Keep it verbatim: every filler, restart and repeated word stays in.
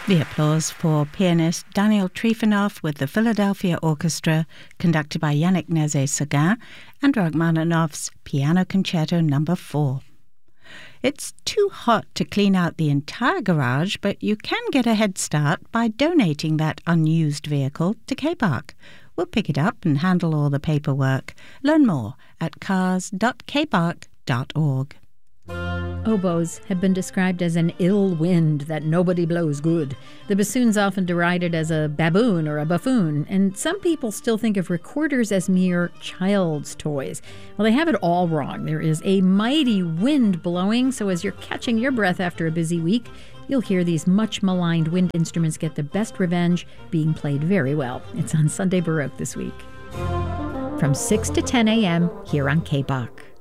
The applause for pianist Daniel Trifonov with the Philadelphia Orchestra, conducted by Yannick Nézet-Séguin, and Rachmaninoff's Piano Concerto Number four. It's too hot to clean out the entire garage, but you can get a head start by donating that unused vehicle to K-Park. We'll pick it up and handle all the paperwork. Learn more at cars dot k park dot org. Oboes have been described as an ill wind that nobody blows good. The bassoon's often derided as a baboon or a buffoon, and some people still think of recorders as mere child's toys. Well, they have it all wrong. There is a mighty wind blowing, so as you're catching your breath after a busy week, you'll hear these much-maligned wind instruments get the best revenge, being played very well. It's on Sunday Baroque this week. From six to ten a.m. here on K-Bach.